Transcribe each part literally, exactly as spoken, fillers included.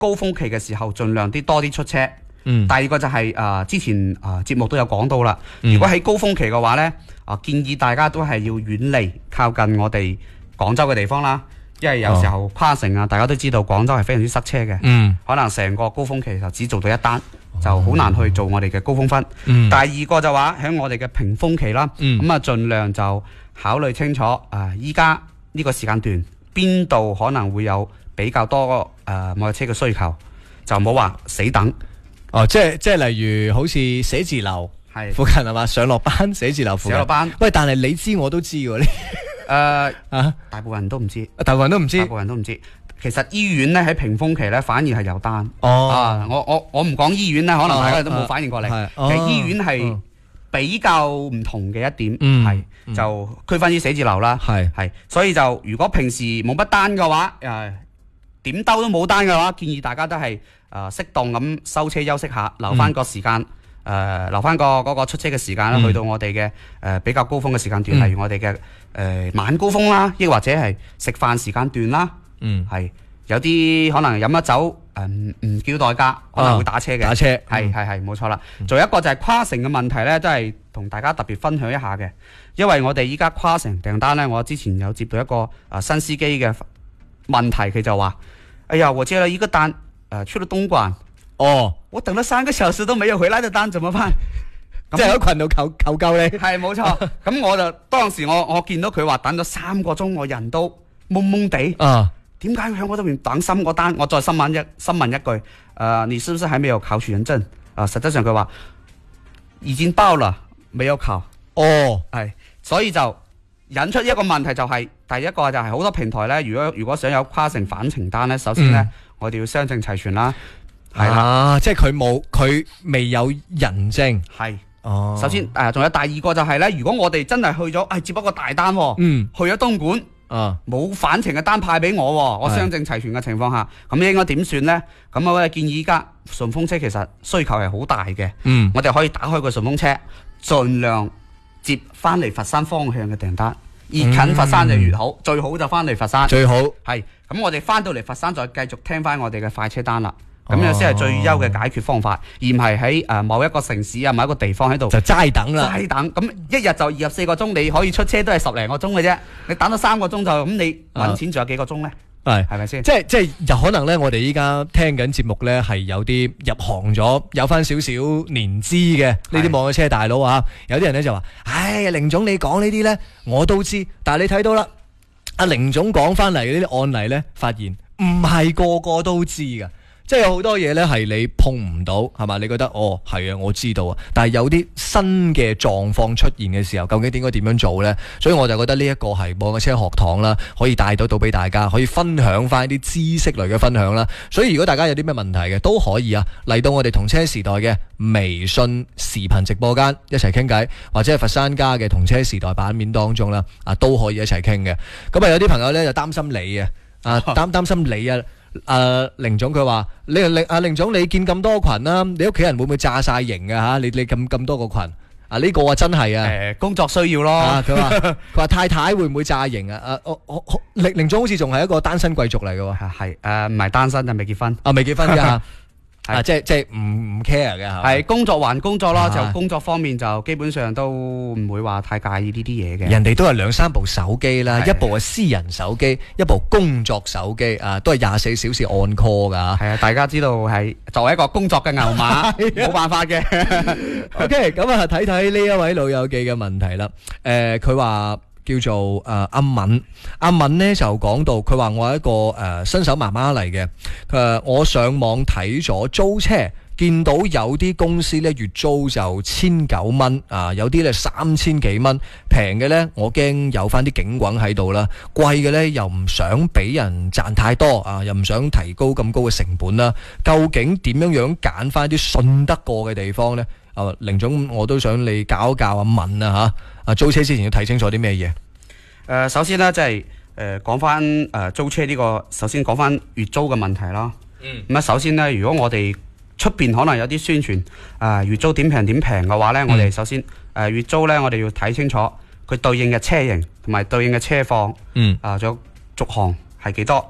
高峰期嘅時候盡量啲多啲出車。 嗯， 第二個就係、是、誒、呃、之前誒、呃、節目都有講到啦。 嗯、 如果喺高峰期嘅話呢，啊、呃、建議大家都係要遠離靠近我哋廣州嘅地方啦，因為有時候跨城啊，大家都知道廣州係非常之塞車嘅。嗯，可能成個高峰期就只做到一單，就好難去做我哋嘅高峰分。嗯，第二個就話喺我哋嘅平峰期啦，咁啊盡量就考慮清楚誒依家呢個時間段邊度可能會有比較多誒摩托車嘅需求，就唔好話死等。 哦，即係即係例如好似寫字樓係附近係嘛，上落班寫字樓附近。上落班。喂，但係你知我都知喎，呢誒啊，大部分人都唔知， 大部分人都唔知， 大部分人都唔知。其實醫院咧喺屏風期咧反而係有單。 哦， 啊，我我我唔講醫院咧，可能大家都冇反應過嚟。其實醫院係比較唔同嘅一點，係就區分於寫字樓啦。係係，所以就如果平時冇乜單嘅話，誒點兜都冇單嘅話，建議大家都係。誒、呃、適當咁收車休息下，留翻個時間，誒、嗯呃、留翻個嗰個出車嘅時間啦，嗯、去到我哋嘅誒比較高峰嘅時間段，嗯、例如我哋嘅誒晚高峰啦，亦或者係食飯時間段啦，嗯，係有啲可能飲咗酒誒唔唔叫代駕，可能會打車嘅、啊，打車，係係係冇錯啦。仲、嗯、有一個就係跨城嘅問題咧，都係同大家特別分享一下嘅，因為我哋依家跨城訂單咧，我之前有接到一個誒、呃、新司機嘅問題，佢就話：哎呀，我接了一個單。誒，去了東莞，哦，我等咗三個小時都沒有回來的單，怎麼辦？ 即係喺群度求求救你， 係冇錯。咁我就當時我我見到佢話等咗三個鐘，我人都懵懵地。啊，點解喺我這邊等三個單？我再新問一新問一句，誒、呃，你是不是還沒有考取人證？啊、呃，實際上佢話已經報了，沒有考。哦，係，所以就引出一個問題就係、是，第一個就係好多平台咧，如果如果想有跨城返程單咧，首先咧。嗯我哋要雙證齊全啦，係啦、 啊，即係佢冇佢未有人證， 係，哦，首先誒，仲、呃、有第二個就係、是、咧，如果我哋真係去咗，誒、哎，接一個大單，嗯，去咗東莞，啊，冇返程嘅單派俾我，我雙證齊全嘅情況下，咁應該點算咧？咁我哋建議依家順風車其實需求係好大嘅，嗯，我哋可以打開個順風車，盡量接翻嚟佛山方向嘅訂單。越近佛山就越好，嗯、最好就翻嚟佛山。最好係咁，我哋翻到嚟佛山再繼續聽翻我哋嘅快車單啦。咁樣先係最優嘅解決方法，哦、而唔係喺誒某一個城市啊、某一個地方喺度就齋等啦。齋等咁一日就二十四個鐘，你可以出車都係十零個鐘嘅啫。你等咗三個鐘就咁，你揾錢仲有幾個鐘咧？係係咪先？即係即係有可能咧，我哋依家聽緊節目咧，係有啲入行咗，有翻少少年資嘅呢啲網約車大佬啊。有啲人咧就話：唉，凌總你講呢啲咧，我都知。但係你睇到啦，阿凌總講翻嚟嘅呢啲案例咧，發現唔係個個都知噶。即係有好多嘢咧係你碰唔到，係嘛？你覺得哦係啊，我知道啊。但係有啲新嘅狀況出現嘅時候，究竟應該點樣做呢？所以我就覺得呢一個係網約車學堂啦，可以帶到到俾大家，可以分享翻啲知識類嘅分享啦。所以如果大家有啲咩問題嘅，都可以啊嚟到我哋同車時代嘅微信視頻直播間一齊傾偈，或者係佛山家嘅同車時代版面當中啦，啊都可以一齊傾嘅。咁啊有啲朋友呢，就擔心你啊，啊擔擔心你啊。誒，凌總佢話：你凌阿凌總，你見咁多群啦，你屋企人會唔會炸晒營嘅吓？你你咁咁多個群啊？呢個啊真係啊，誒，工作需要咯。佢話佢話太太會唔會炸營啊？誒，我我凌凌總好似仲係一個單身貴族嚟嘅，係誒唔係單身就未結婚啊，未結婚噶。啊，即係即係唔唔 care 嘅係，係工作還工作啦，就工作方面就基本上都唔會話太介意呢啲嘢嘅。人哋都係兩三部手機啦，一部係私人手機，一部工作手機啊，都係廿四小時 on call 噶。係啊，大家知道係作為一個工作嘅牛馬，冇辦法嘅。OK，咁啊睇睇呢一位老友記嘅問題啦。誒，佢話。叫做誒、呃、阿敏，阿敏呢就講到，佢話我係一個誒、呃、新手媽媽嚟嘅，佢話我上網睇咗租車，見到有啲公司呢月租就千九蚊，啊有啲呢三千幾蚊，平嘅呢我驚有翻啲警棍喺度啦，貴嘅呢又唔想俾人賺太多啊，又唔想提高咁高嘅成本啦，究竟點樣樣揀翻啲信得過嘅地方呢？啊，凌總，我都想你教一教阿敏啊吓，啊租車之前要睇清楚啲咩嘢？誒、呃，首先咧，即係誒講翻誒租車呢、這個，首先講翻月租嘅問題啦。嗯。咁啊，首先咧，如果我哋出邊可能有啲宣傳，誒、呃、月租點平點平嘅話咧，嗯、我哋首先誒、呃、月租咧，我哋要睇清楚佢對應嘅車型同埋對應嘅車況。嗯。啊、呃，仲有續航係幾多？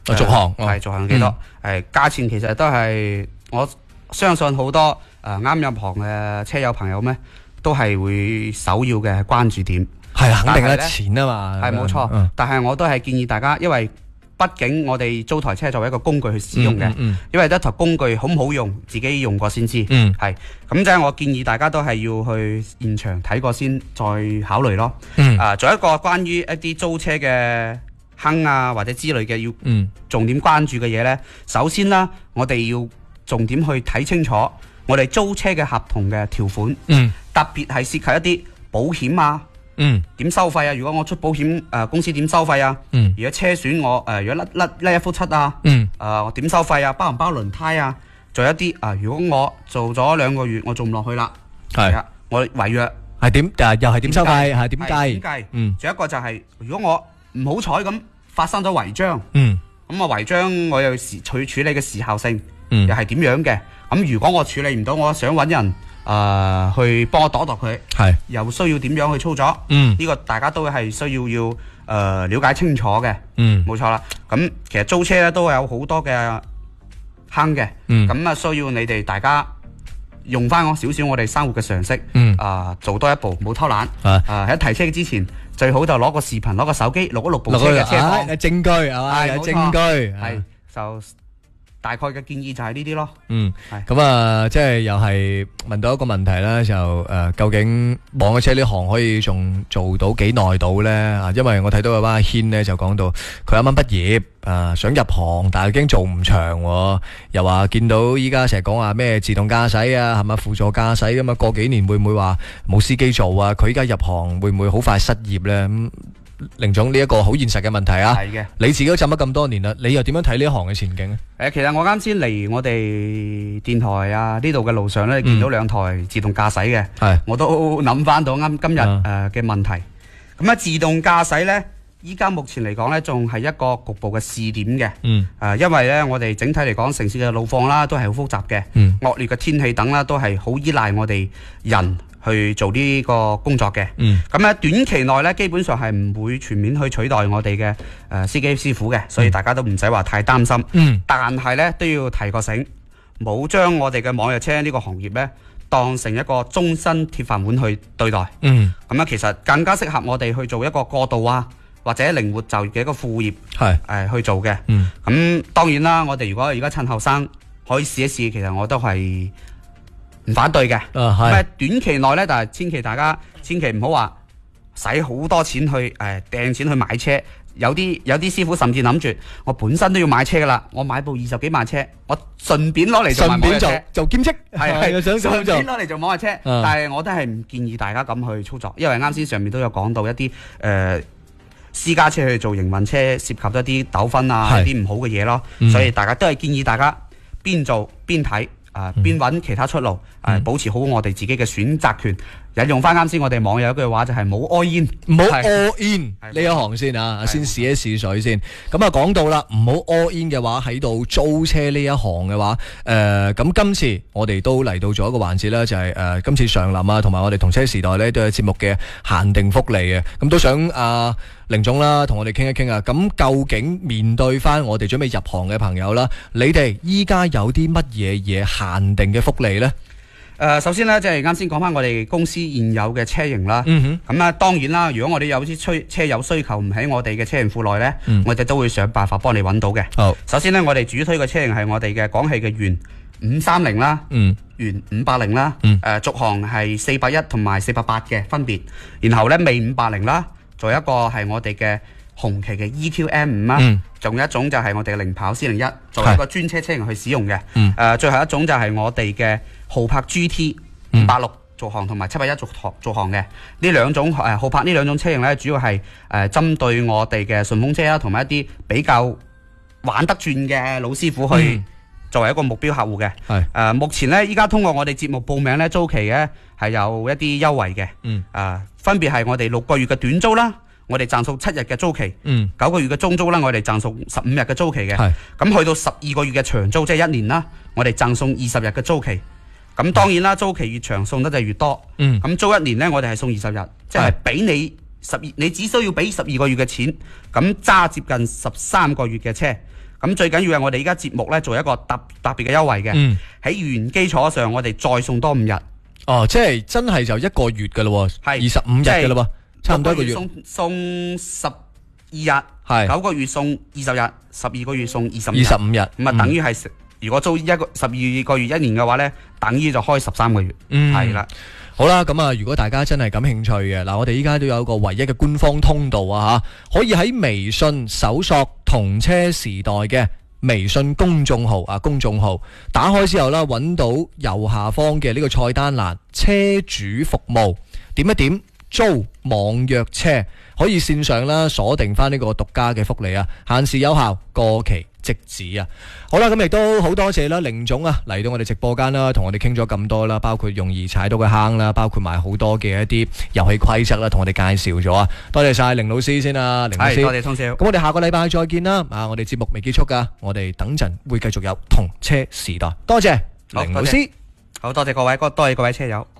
續航係續航幾多？誒，價錢其實都係我相信好多誒啱入行嘅車友朋友咩，都係會首要嘅關注點。 係啊，肯定啦，錢啊嘛。 係冇錯，嗯、但係我都係建議大家，因為畢竟我哋租台車作為一個工具去使用嘅，嗯嗯嗯、因為一台工具好唔好用，自己用過先知。嗯，係咁即係我建議大家都係要去現場睇過先，再考慮咯。嗯，啊，仲有一個關於一啲租車嘅坑啊或者之類嘅要重點關注嘅嘢呢。首先啦，我哋要重點去睇清楚我哋租車嘅合同嘅條款。嗯，特別係涉及一啲保險啊。嗯，點收費啊？如果我出保險，誒、呃、公司點收費啊？嗯，如果車損我誒、呃，如果甩甩甩一幅漆啊，嗯，誒我點收費啊？包唔包輪胎啊？仲有一啲啊、呃，如果我做咗兩個月，我做唔落去啦，係啊，我違約係點？誒又係點收費？係點計？ 點計？嗯，仲有一個就係、是、如果我唔好彩咁發生咗違章，嗯，咁啊違章我又時處處理嘅時效性，嗯，又係點樣嘅？咁如果我處理唔到，我想揾人。誒、呃，去幫我度度佢，係是又需要點樣去操作？嗯，呢個大家都係需要要誒、呃、了解清楚嘅。嗯，冇錯啦。咁其實租車咧都有好多嘅坑嘅。嗯，咁啊需要你哋大家用翻我少少我哋生活嘅常識。嗯，啊、呃、做多一步，冇偷懶。啊，喺、呃、提車之前最好就攞個視頻，攞個手機錄一錄部車嘅車況、啊， 證據係嘛？有證據係就。大概嘅建議就係呢啲咯。 嗯，咁啊是，即係又係問到一個問題啦，就誒、呃，究竟網約車呢行可以仲做到幾耐到呢？啊，因為我睇到有班軒呢就講到佢啱啱畢業啊、呃，想入行，但係已經做唔長、啊，又話見到依家成日講話咩自動駕駛啊，係咪輔助駕駛咁啊？過幾年會唔會話冇司機做啊？佢依家入行會唔會好快失業呢？咁凌總，呢一個好現實嘅問題啊，係嘅的，你自己都浸咗咁多年啦，你又點樣睇呢一行嘅前景咧？ 誒，其實我啱先嚟我哋電台啊呢度嘅路上咧，見到兩台自動駕駛嘅，係、嗯，我都諗翻到啱今日誒嘅問題。咁啊、嗯，自動駕駛咧，依家目前嚟講咧，仲係一個局部嘅試點嘅。嗯。誒、呃，因為咧，我哋整體嚟講，城市嘅路況啦，都係好複雜嘅。嗯。惡劣嘅天氣等啦，都係好依賴我哋人去做呢個工作嘅，嗯，咁咧短期內咧，基本上係唔會全面去取代我哋嘅誒司機師傅嘅，所以大家都唔使話太擔心。嗯，但係咧都要提個醒，冇將我哋嘅網約車呢個行業咧當成一個終身鐵飯碗去對待。嗯，咁啊，其實更加適合我哋去做一個過渡啊，或者靈活就業嘅一個副業，係誒、呃、去做嘅。嗯，咁當然啦，我哋如果而家趁後生可以試一試，其實我都係唔反對嘅，咁啊、呃、短期內咧，但係千祈大家千祈唔好話使好多錢去誒掟、呃、錢去買車，有啲有啲師傅甚至諗住我本身都要買車噶啦，我買部二十幾萬車，我順便攞嚟做網約車，順便做做兼職，係係想順便攞嚟做網約車，嗯、但係我都係唔建議大家咁去操作，因為啱先上面都有講到一啲誒、呃、私家車去做營運車，涉及一啲糾紛啊，一啲唔好嘅嘢咯，嗯、所以大家都係建議大家邊做邊睇。啊，邊揾其他出路？誒、嗯啊，保持好我哋自己嘅選擇權。引用翻啱先我哋網友一句話就係冇 all in， 唔好 all in 呢一行先啊，先試一試水先。咁啊講到啦，唔好 all in 嘅話喺度租車呢一行嘅話，誒、呃、咁今次我哋都嚟到咗一個環節啦，就係、是、誒、呃、今次上林啊，同埋我哋同車時代咧都有節目嘅限定福利嘅。咁都想阿凌總啦，同我哋傾一傾啊。咁究竟面對翻我哋準備入行嘅朋友啦，你哋依家有啲乜嘢嘢限定嘅福利呢？ 誒、呃，首先咧，即係啱先講翻我哋公司現有嘅車型啦。嗯哼。咁啊，當然啦，如果我哋有啲車車友需求唔喺我哋嘅車型庫內咧，嗯、我哋都會想辦法幫你揾到嘅。好。首先咧，我哋主推嘅車型係我哋嘅廣汽嘅元五三零啦，嗯，元五八零啦，嗯，誒、呃，續航係四百一同埋四百八嘅分別。然後咧，魅五八零啦，仲有一個係我哋嘅紅旗嘅 E Q M 五啦，仲有一種就係我哋嘅零跑 C 零一，作為一個專車車型去使用嘅。嗯。誒、呃，最後一種就係我哋嘅豪柏 G T 五八六續航同埋七百一續航續航嘅呢兩種誒、呃、豪柏呢兩種車型咧，主要係誒針對我哋嘅順風車啦，同埋一啲比較玩得轉嘅老師傅去作為一個目標客戶嘅。係誒、嗯呃，目前咧依家通過我哋節目報名咧，租期咧係有一啲優惠嘅。嗯。誒、呃，分別係我哋六個月嘅短租啦，我哋贈送七日嘅租期。嗯。九個月嘅中租啦，我哋贈送十五日嘅租期嘅。係。咁去到十二個月嘅長租，即係一年啦，我哋贈送二十日嘅租期。咁當然啦，租期越長送得就越多。嗯，咁租一年呢，我哋係送二十日，即係俾你十二，你只需要俾十二個月嘅錢，咁揸接近十三個月嘅車， 咁最緊要係我哋依家節目咧做一個特特別嘅優惠嘅，喺、嗯、原基礎上我哋再送多五日。 哦，即係真係就一個月噶咯，係二十五日噶咯，差唔多一個月。 送送十二日，係九個月送二十日，十二個月送二十二十五日，咁啊、嗯、等於係如果租一個十二個月一年嘅話咧，等於就開十三個月，係啦、嗯。 好啦，咁啊，如果大家真係感興趣嘅，嗱，我哋依家都有一個唯一嘅官方通道啊，吓，可以喺微信搜索同車時代嘅微信公眾號啊，公眾號打開之後啦，揾到右下方嘅呢個菜單欄車主服務，點一點租網約車，可以線上啦鎖定翻呢個獨家嘅福利啊，限時有效，過期即止啊！好啦，咁亦都好多謝啦，凌總啊嚟到我哋直播間啦，同我哋傾咗咁多啦，包括容易踩到嘅坑啦，包括埋好多嘅一啲遊戲規則啦，同我哋介紹咗啊！多謝晒凌老師先啊，凌老師， 多謝通宵。 咁我哋下個禮拜再見啦！啊，我哋節目未結束噶，我哋等陣會繼續有同車時代。多謝凌老師， 好多謝各位，多謝各位車友。